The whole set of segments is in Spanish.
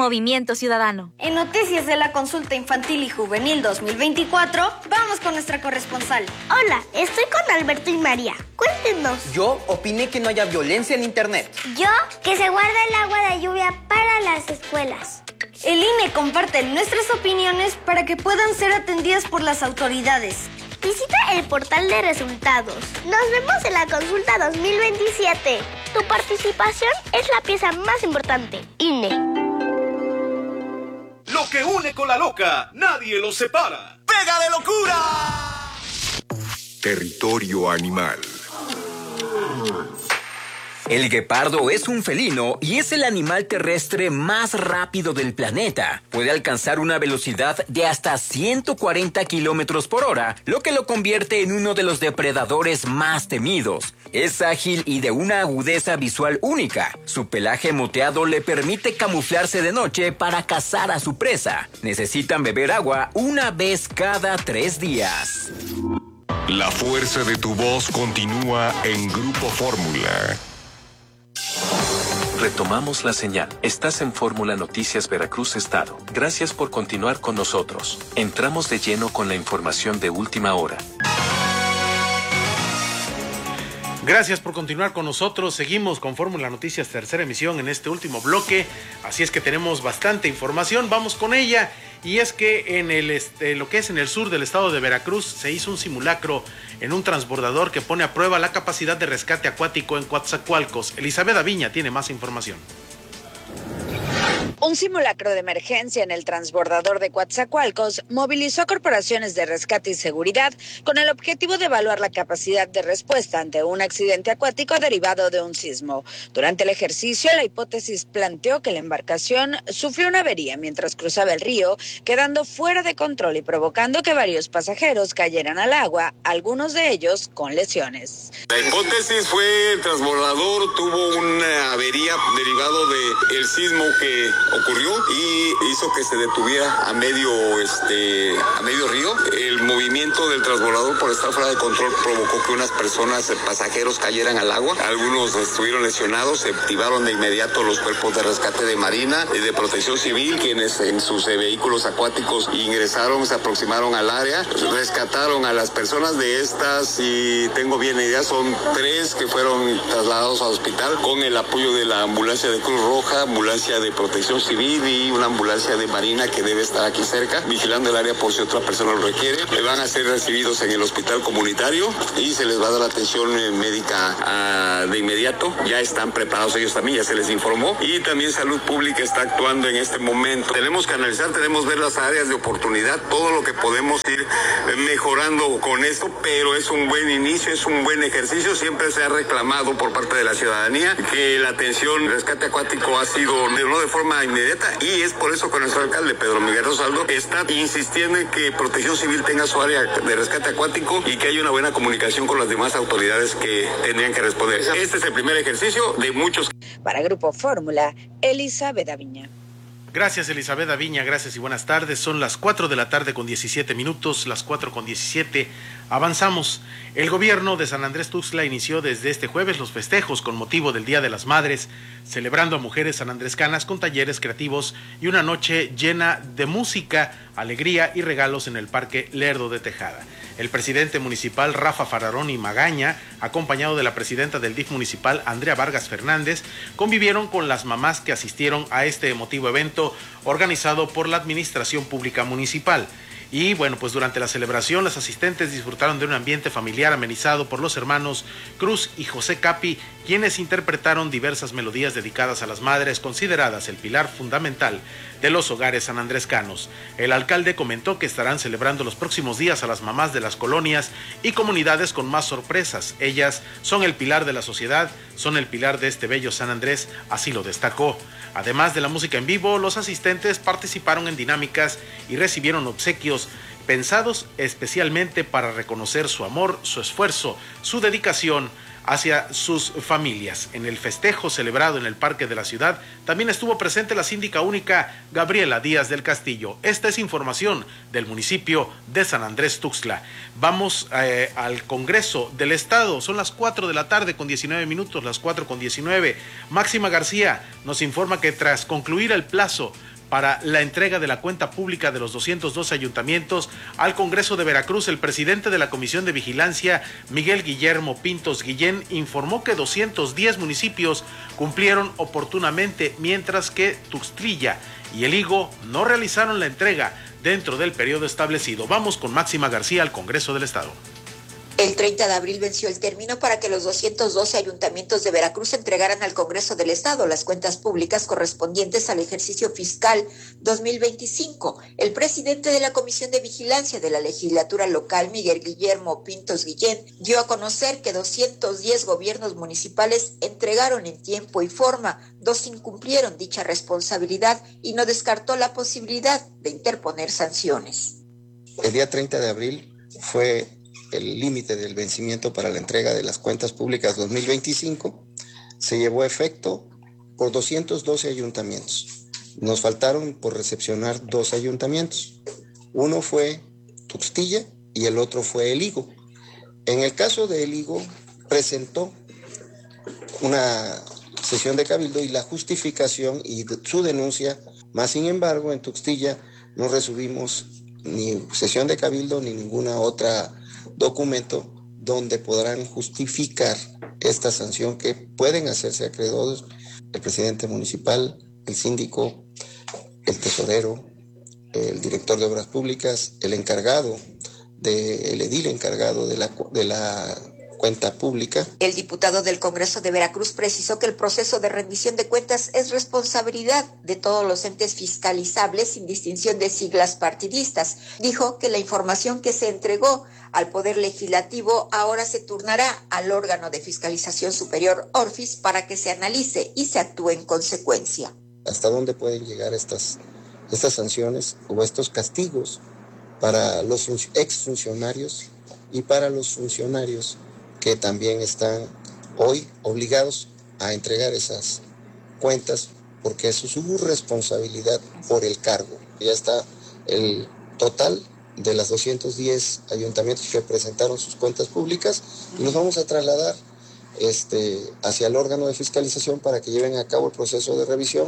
Movimiento Ciudadano. En noticias de la consulta infantil y juvenil 2024, vamos con nuestra corresponsal. Hola, estoy con Alberto y María. Cuéntenos. Yo opiné que no haya violencia en internet. Yo, que se guarda el agua de lluvia para las escuelas. El INE comparte nuestras opiniones para que puedan ser atendidas por las autoridades. Visita el portal de resultados. Nos vemos en la consulta 2027. Tu participación es la pieza más importante. INE. Lo que une con la loca, nadie lo separa. ¡Pega de locura! Territorio animal. El guepardo es un felino y es el animal terrestre más rápido del planeta. Puede alcanzar una velocidad de hasta 140 kilómetros por hora, lo que lo convierte en uno de los depredadores más temidos. Es ágil y de una agudeza visual única. Su pelaje moteado le permite camuflarse de noche para cazar a su presa. Necesitan beber agua una vez cada 3 días. La fuerza de tu voz continúa en Grupo Fórmula. Retomamos la señal. Estás en Fórmula Noticias Veracruz Estado. Gracias por continuar con nosotros. Entramos de lleno con la información de última hora. Gracias por continuar con nosotros. Seguimos con Fórmula Noticias, tercera emisión en este último bloque. Así es que tenemos bastante información. Vamos con ella. Y es que en lo que es en el sur del estado de Veracruz se hizo un simulacro en un transbordador que pone a prueba la capacidad de rescate acuático en Coatzacoalcos. Elizabeth Aviña tiene más información. Un simulacro de emergencia en el transbordador de Coatzacoalcos movilizó corporaciones de rescate y seguridad con el objetivo de evaluar la capacidad de respuesta ante un accidente acuático derivado de un sismo. Durante el ejercicio, la hipótesis planteó que la embarcación sufrió una avería mientras cruzaba el río, quedando fuera de control y provocando que varios pasajeros cayeran al agua, algunos de ellos con lesiones. La hipótesis fue el transbordador tuvo una avería derivado del sismo que ocurrió y hizo que se detuviera a medio río. El movimiento del transbordador por estar fuera de control provocó que unas personas, pasajeros, cayeran al agua. Algunos estuvieron lesionados. Se activaron de inmediato los cuerpos de rescate de Marina y de Protección Civil, quienes en sus vehículos acuáticos ingresaron, se aproximaron al área, rescataron a las personas de estas y tengo bien idea, son 3 que fueron trasladados al hospital con el apoyo de la ambulancia de Cruz Roja, ambulancia de Protección Civil y una ambulancia de Marina que debe estar aquí cerca, vigilando el área por si otra persona lo requiere. Van a ser recibidos en el hospital comunitario y se les va a dar atención médica de inmediato. Ya están preparados ellos también, ya se les informó. Y también Salud Pública está actuando en este momento. Tenemos que analizar, tenemos que ver las áreas de oportunidad, todo lo que podemos ir mejorando con esto, pero es un buen inicio, es un buen ejercicio. Siempre se ha reclamado por parte de la ciudadanía que la atención rescate acuático ha sido no de forma inmediata y es por eso que nuestro alcalde Pedro Miguel Rosaldo está insistiendo en que Protección Civil tenga su área de rescate acuático y que haya una buena comunicación con las demás autoridades que tendrían que responder. Este es el primer ejercicio de muchos. Para Grupo Fórmula, Elizabeth Aviña. Gracias, Elizabeth Aviña, gracias y buenas tardes. Son las 4 de la tarde con 17 minutos, las 4:17. Avanzamos. El gobierno de San Andrés Tuxtla inició desde este jueves los festejos con motivo del Día de las Madres, celebrando a mujeres sanandrescanas con talleres creativos y una noche llena de música, alegría y regalos en el Parque Lerdo de Tejada. El presidente municipal Rafa Fararoni Magaña, acompañado de la presidenta del DIF municipal Andrea Vargas Fernández, convivieron con las mamás que asistieron a este emotivo evento organizado por la Administración Pública Municipal. Y bueno, pues durante la celebración los asistentes disfrutaron de un ambiente familiar amenizado por los hermanos Cruz y José Capi, quienes interpretaron diversas melodías dedicadas a las madres, consideradas el pilar fundamental de los hogares sanandrescanos. El alcalde comentó que estarán celebrando los próximos días a las mamás de las colonias y comunidades con más sorpresas. Ellas son el pilar de la sociedad, son el pilar de este bello San Andrés, así lo destacó. Además de la música en vivo, los asistentes participaron en dinámicas y recibieron obsequios pensados especialmente para reconocer su amor, su esfuerzo, su dedicación hacia sus familias. En el festejo celebrado en el Parque de la Ciudad también estuvo presente la síndica única Gabriela Díaz del Castillo. Esta es información del municipio de San Andrés Tuxtla. Vamos al Congreso del Estado. Son las 4 de la tarde con 19 minutos, las 4:19. Máxima García nos informa que tras concluir el plazo para la entrega de la cuenta pública de los 212 ayuntamientos al Congreso de Veracruz, el presidente de la Comisión de Vigilancia, Miguel Guillermo Pintos Guillén, informó que 210 municipios cumplieron oportunamente, mientras que Tuxtilla y El Higo no realizaron la entrega dentro del periodo establecido. Vamos con Máxima García al Congreso del Estado. El 30 de abril venció el término para que los 212 ayuntamientos de Veracruz entregaran al Congreso del Estado las cuentas públicas correspondientes al ejercicio fiscal 2025. El presidente de la Comisión de Vigilancia de la Legislatura Local, Miguel Guillermo Pintos Guillén, dio a conocer que 210 gobiernos municipales entregaron en tiempo y forma, 2 incumplieron dicha responsabilidad y no descartó la posibilidad de interponer sanciones. El día 30 de abril fue el límite del vencimiento para la entrega de las cuentas públicas 2025, se llevó a efecto por 212 ayuntamientos. Nos faltaron por recepcionar 2 ayuntamientos. Uno fue Tuxtilla y el otro fue El Higo. En el caso de El Higo, presentó una sesión de cabildo y la justificación y su denuncia, más sin embargo en Tuxtilla no recibimos ni sesión de cabildo ni ninguna otra documento donde podrán justificar esta sanción que pueden hacerse acreedores el presidente municipal, el síndico, el tesorero, el director de obras públicas, el edil encargado de la cuenta pública. El diputado del Congreso de Veracruz precisó que el proceso de rendición de cuentas es responsabilidad de todos los entes fiscalizables sin distinción de siglas partidistas. Dijo que la información que se entregó al Poder Legislativo ahora se turnará al órgano de fiscalización superior ORFIS para que se analice y se actúe en consecuencia. ¿Hasta dónde pueden llegar estas sanciones o estos castigos para los exfuncionarios y para los funcionarios que también están hoy obligados a entregar esas cuentas porque es su responsabilidad por el cargo? Ya está el total de las 210 ayuntamientos que presentaron sus cuentas públicas y nos vamos a trasladar hacia el órgano de fiscalización para que lleven a cabo el proceso de revisión,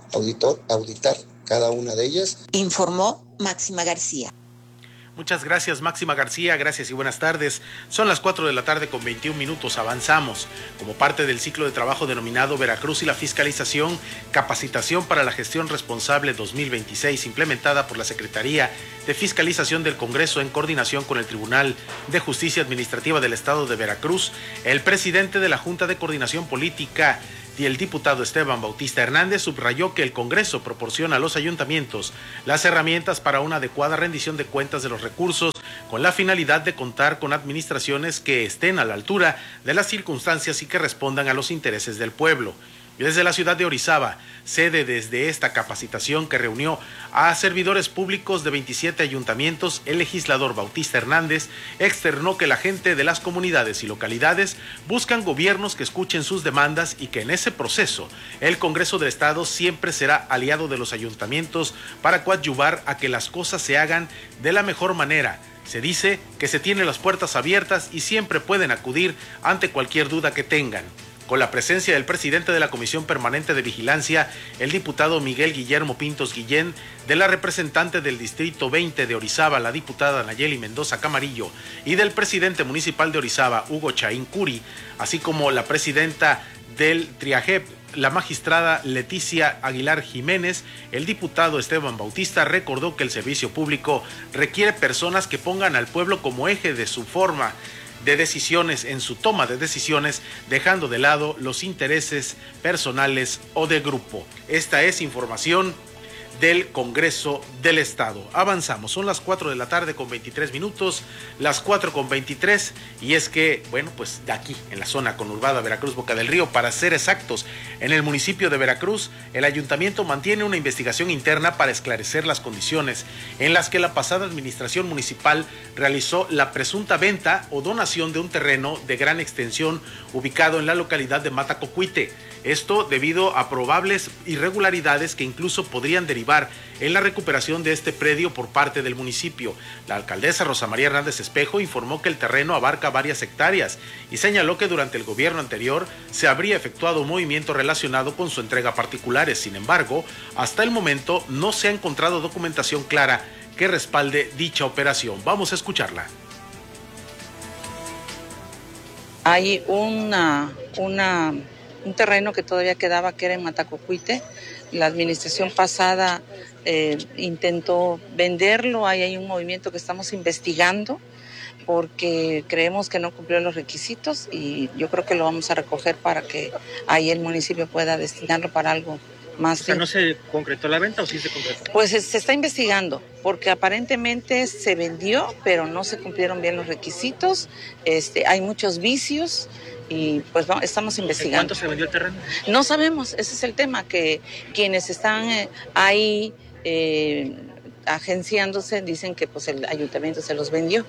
auditar cada una de ellas. Informó Máxima García. Muchas gracias, Máxima García, gracias y buenas tardes. Son las 4 de la tarde con 21 minutos, avanzamos. Como parte del ciclo de trabajo denominado Veracruz y la Fiscalización, Capacitación para la Gestión Responsable 2026, implementada por la Secretaría de Fiscalización del Congreso en coordinación con el Tribunal de Justicia Administrativa del Estado de Veracruz, el presidente de la Junta de Coordinación Política y el diputado Esteban Bautista Hernández subrayó que el Congreso proporciona a los ayuntamientos las herramientas para una adecuada rendición de cuentas de los recursos con la finalidad de contar con administraciones que estén a la altura de las circunstancias y que respondan a los intereses del pueblo. Desde la ciudad de Orizaba, sede desde esta capacitación que reunió a servidores públicos de 27 ayuntamientos, el legislador Bautista Hernández externó que la gente de las comunidades y localidades buscan gobiernos que escuchen sus demandas y que en ese proceso el Congreso del Estado siempre será aliado de los ayuntamientos para coadyuvar a que las cosas se hagan de la mejor manera. Se dice que se tienen las puertas abiertas y siempre pueden acudir ante cualquier duda que tengan. Con la presencia del presidente de la Comisión Permanente de Vigilancia, el diputado Miguel Guillermo Pintos Guillén, de la representante del Distrito 20 de Orizaba, la diputada Nayeli Mendoza Camarillo, y del presidente municipal de Orizaba, Hugo Chaín Curi, así como la presidenta del TRIAGEP, la magistrada Leticia Aguilar Jiménez, el diputado Esteban Bautista recordó que el servicio público requiere personas que pongan al pueblo como eje de su forma de decisiones, en su toma de decisiones, dejando de lado los intereses personales o de grupo. Esta es información del Congreso del Estado. Avanzamos, son las 4 de la tarde con 23 minutos, las 4 con 23, y es que, bueno, pues de aquí, en la zona conurbada Veracruz Boca del Río, para ser exactos, en el municipio de Veracruz, el ayuntamiento mantiene una investigación interna para esclarecer las condiciones en las que la pasada administración municipal realizó la presunta venta o donación de un terreno de gran extensión ubicado en la localidad de Matacocuite. Esto debido a probables irregularidades que incluso podrían derivar coadyuvar en la recuperación de este predio por parte del municipio. La alcaldesa Rosa María Hernández Espejo informó que el terreno abarca varias hectáreas y señaló que durante el gobierno anterior se habría efectuado un movimiento relacionado con su entrega a particulares. Sin embargo, hasta el momento no se ha encontrado documentación clara que respalde dicha operación. Vamos a escucharla. Hay un terreno que todavía quedaba, que era en Matacocuite. La administración pasada intentó venderlo. Hay un movimiento que estamos investigando porque creemos que no cumplió los requisitos y yo creo que lo vamos a recoger para que ahí el municipio pueda destinarlo para algo más. O sea, ¿no se concretó la venta o sí se concretó? Pues se está investigando, porque aparentemente se vendió, pero no se cumplieron bien los requisitos. Hay muchos vicios y pues estamos investigando. ¿Cuánto se vendió el terreno? No sabemos, ese es el tema, que quienes están ahí agenciándose dicen que pues el ayuntamiento se los vendió.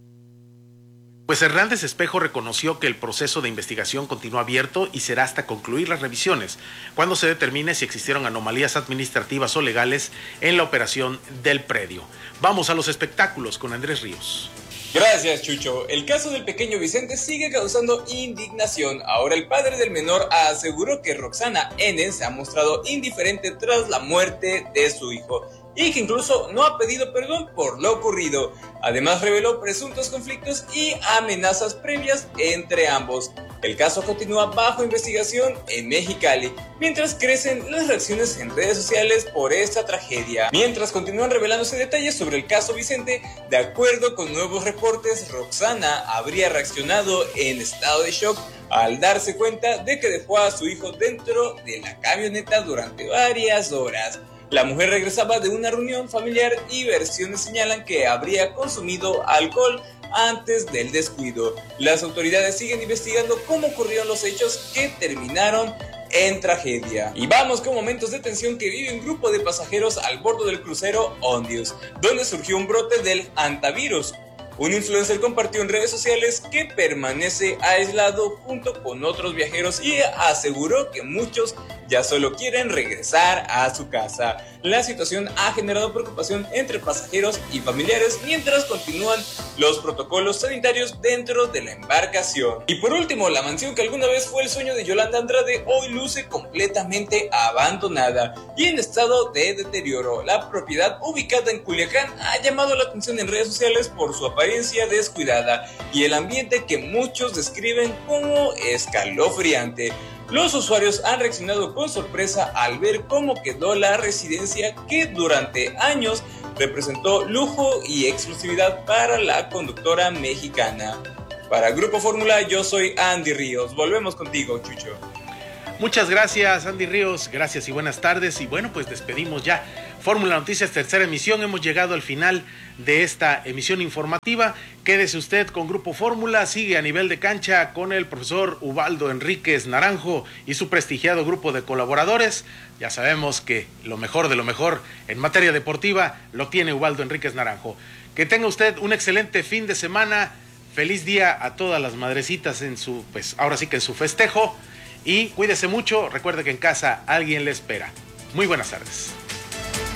Pues Hernández Espejo reconoció que el proceso de investigación continúa abierto y será hasta concluir las revisiones, cuando se determine si existieron anomalías administrativas o legales en la operación del predio. Vamos a los espectáculos con Andrés Ríos. Gracias, Chucho. El caso del pequeño Vicente sigue causando indignación. Ahora el padre del menor aseguró que Roxana N. se ha mostrado indiferente tras la muerte de su hijo y que incluso no ha pedido perdón por lo ocurrido. Además reveló presuntos conflictos y amenazas previas entre ambos. El caso continúa bajo investigación en Mexicali, mientras crecen las reacciones en redes sociales por esta tragedia. Mientras continúan revelándose detalles sobre el caso Vicente, de acuerdo con nuevos reportes, Roxana habría reaccionado en estado de shock al darse cuenta de que dejó a su hijo dentro de la camioneta durante varias horas. La mujer regresaba de una reunión familiar y versiones señalan que habría consumido alcohol antes del descuido. Las autoridades siguen investigando cómo ocurrieron los hechos que terminaron en tragedia. Y vamos con momentos de tensión que vive un grupo de pasajeros al bordo del crucero Ondius, donde surgió un brote del hantavirus. Un influencer compartió en redes sociales que permanece aislado junto con otros viajeros y aseguró que muchos ya solo quieren regresar a su casa. La situación ha generado preocupación entre pasajeros y familiares mientras continúan los protocolos sanitarios dentro de la embarcación. Y por último, la mansión que alguna vez fue el sueño de Yolanda Andrade hoy luce completamente abandonada y en estado de deterioro. La propiedad, ubicada en Culiacán, ha llamado la atención en redes sociales por su apariencia descuidada y el ambiente que muchos describen como escalofriante. Los usuarios han reaccionado con sorpresa al ver cómo quedó la residencia que durante años representó lujo y exclusividad para la conductora mexicana. Para Grupo Fórmula, yo soy Andy Ríos. Volvemos contigo, Chucho. Muchas gracias, Andy Ríos. Gracias y buenas tardes. Y bueno, pues despedimos ya Fórmula Noticias, tercera emisión. Hemos llegado al final de esta emisión informativa. Quédese usted con Grupo Fórmula. Sigue a nivel de cancha con el profesor Ubaldo Enríquez Naranjo y su prestigiado grupo de colaboradores. Ya sabemos que lo mejor de lo mejor en materia deportiva lo tiene Ubaldo Enríquez Naranjo. Que tenga usted un excelente fin de semana. Feliz día a todas las madrecitas en su, pues ahora sí que en su festejo. Y cuídese mucho. Recuerde que en casa alguien le espera. Muy buenas tardes.